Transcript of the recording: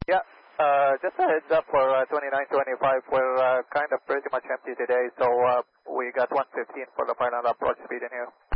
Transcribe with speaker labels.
Speaker 1: Yeah, just a heads up for 2925. We're kind of pretty much empty today, so we got 115 for the final approach speed in here.